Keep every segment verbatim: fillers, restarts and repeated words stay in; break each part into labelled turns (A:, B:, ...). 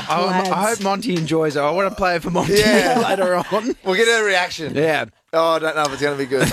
A: I, I hope Monty enjoys it. I want to play it for Monty
B: Yeah.
A: later on.
B: We'll get a reaction.
A: Yeah.
B: Oh, I don't know if it's going to be good.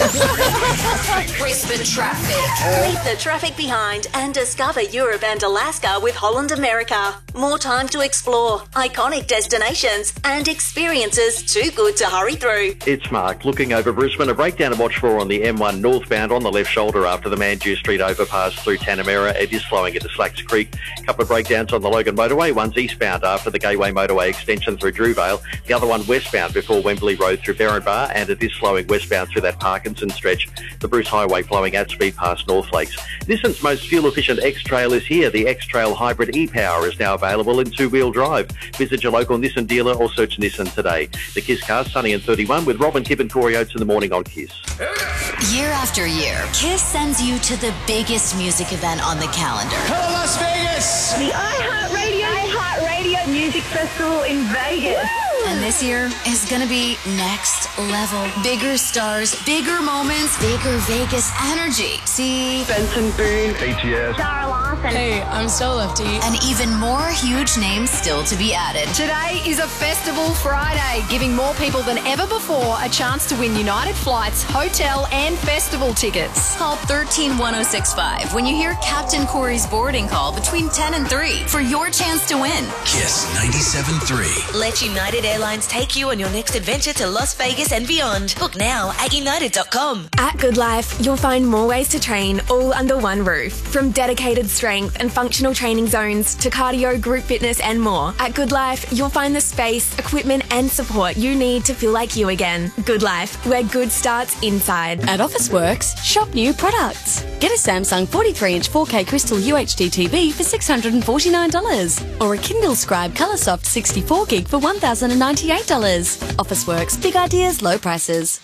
C: Brisbane traffic. Leave the traffic behind and discover Europe and Alaska with Holland America. More time to explore, iconic destinations and experiences too good to hurry through.
D: It's Mark looking over Brisbane. A breakdown to watch for on the M one northbound on the left shoulder after the Mandew Street overpass through Tanamera. It is slowing into Slacks Creek. A couple of breakdowns on the Logan Motorway. One's eastbound after the Gateway Motorway extension through Drewvale. The other one westbound before Wembley Road through Berrinbar, and it is slowing westbound through that Parkinson stretch. The Bruce Highway flowing at speed past North Lakes. Nissan's most fuel-efficient X-Trail is here. The X-Trail Hybrid e-Power is now available in two-wheel drive. Visit your local Nissan dealer or search Nissan today. The Kiss Car, Sunny and thirty-one with Robin Kibb and Corey Oates in the morning on Kiss.
E: Year after year, Kiss sends you to the biggest music event on the calendar.
F: Hello, Las Vegas!
G: The iHeartRadio iHeartRadio Music Festival in Vegas.
E: And this year is going to be next level. Bigger stars, bigger moments, bigger Vegas energy. See?
G: Benson Boone.
F: A T S.
G: Sarah Larson.
H: Hey, I'm Stella Lefty.
E: And even more huge names still to be added.
H: Today is a Festival Friday, giving more people than ever before a chance to win United Flights, hotel and festival tickets.
E: Call one three one oh six five when you hear Captain Corey's boarding call between ten and three for your chance to win.
F: Kiss ninety-seven point three.
C: Let United Airlines take you on your next adventure to Las Vegas and beyond. Book now at united dot com.
I: At Good Life, you'll find more ways to train all under one roof. From dedicated strength and functional training zones to cardio, group fitness and more. At Good Life, you'll find the space, equipment and support you need to feel like you again. Good Life, where good starts inside.
J: At Officeworks, shop new products. Get a Samsung forty-three inch four K Crystal U H D T V for six hundred forty-nine dollars or a Kindle Scribe ColourSoft sixty-four gig for one thousand ninety-eight dollars. Officeworks, big ideas, low prices.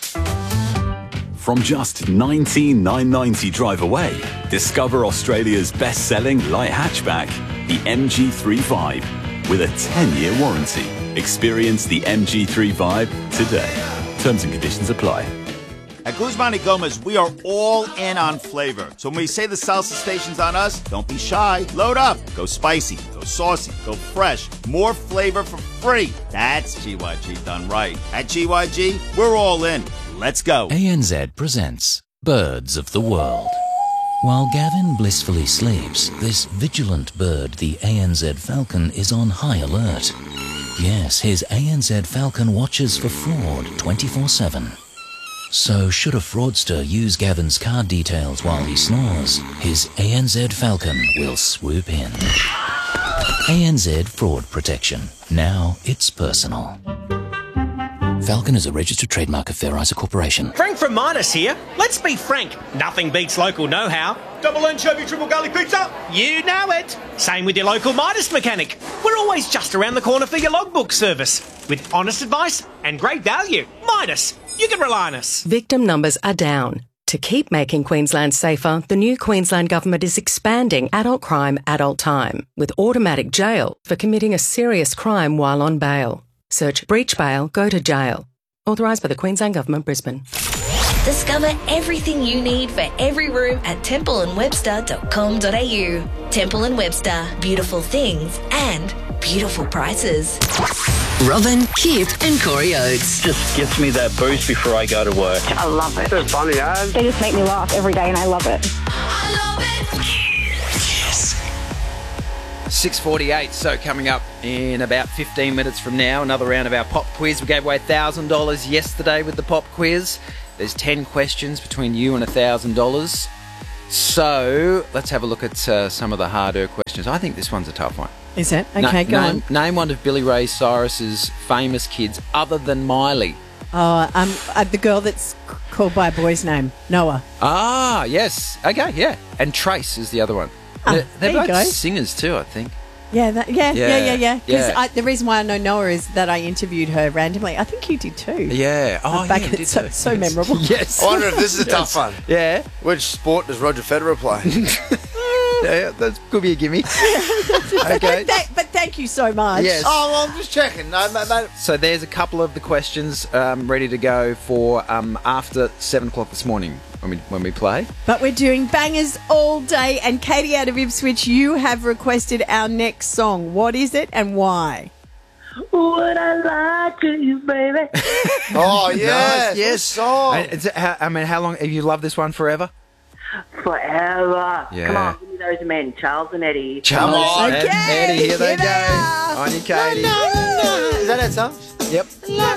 K: From just nineteen thousand nine hundred ninety drive away, discover Australia's best-selling light hatchback, the M G three five, with a ten-year warranty. Experience the M G three five today. Terms and conditions apply.
L: At Guzman y Gomez, we are all in on flavor. So when we say the salsa station's on us, don't be shy. Load up. Go spicy. Go saucy. Go fresh. More flavor for free. That's G Y G done right. At G Y G, we're all in. Let's go.
M: A N Z presents Birds of the World. While Gavin blissfully sleeps, this vigilant bird, the A N Z falcon, is on high alert. Yes, his A N Z falcon watches for fraud twenty-four seven. So should a fraudster use Gavin's card details while he snores, his A N Z Falcon will swoop in. A N Z Fraud Protection. Now it's personal. Falcon is a registered trademark of Fair Isa Corporation.
N: Frank from Midas here. Let's be frank, nothing beats local know-how. Double anchovy, triple garlic pizza. You know it. Same with your local Midas mechanic. We're always just around the corner for your logbook service. With honest advice and great value. Midas, you can rely on us.
O: Victim numbers are down. To keep making Queensland safer, the new Queensland Government is expanding adult crime, adult time, with automatic jail for committing a serious crime while on bail. Search breach bail, go to jail. Authorised by the Queensland Government, Brisbane.
C: Discover everything you need for every room at temple and webster dot com dot a u. Temple and Webster, beautiful things and beautiful prices.
P: Robin, Kibb and Corey Oates.
Q: Just gets me that boost before I go to work.
G: I love it.
Q: It's funny, eh?
G: They just make me laugh every day and I love it.
A: six forty-eight, so coming up in about fifteen minutes from now, another round of our pop quiz. We gave away one thousand dollars yesterday with the pop quiz. There's ten questions between you and one thousand dollars. So let's have a look at uh, some of the harder questions. I think this one's a tough one.
R: Is it? Okay,
A: Na-
R: go
A: name,
R: on.
A: Name one of Billy Ray Cyrus's famous kids other than Miley.
R: Oh, um, uh, the girl that's c- called by a boy's name, Noah.
A: Ah, yes. Okay, yeah. And Trace is the other one.
R: Ah,
A: they're they're
R: there you
A: both
R: go.
A: singers too, I think.
R: Yeah, that, yeah, yeah,
A: Yeah,
R: yeah, yeah. Because
A: yeah.
R: the reason why I know Noah is that I interviewed her randomly. I think you did too.
A: Yeah. Oh,
R: Uh, back
A: yeah,
R: in-
A: you did
R: so,
A: too.
R: so
A: Yes.
R: memorable.
A: Yes.
B: I wonder if this is a tough
A: Yes.
B: one.
A: Yeah.
B: Which sport does Roger Federer play?
A: Yeah, that could be a gimme. Okay.
R: But, thank, but thank you so much.
A: Yes.
B: Oh, well, I'm just checking. No, no, no.
A: So there's a couple of the questions um, ready to go for um, after seven o'clock this morning. when we when we play.
R: But we're doing bangers all day. And Katie out of Ipswich, you have requested our next song. What is it and why?
G: Would I lie to you, baby?
B: Oh, yes.
A: Nice, yes.
B: Song.
A: Uh, it's- how- I mean, how long have you loved this one forever?
G: Forever.
A: Yeah.
G: Come on, give me those men, Charles and Eddie.
A: Charles and
R: Okay,
A: Eddie, here they
R: hit
A: go.
R: it.
A: On you, Katie.
B: Is that that song?
A: Yep.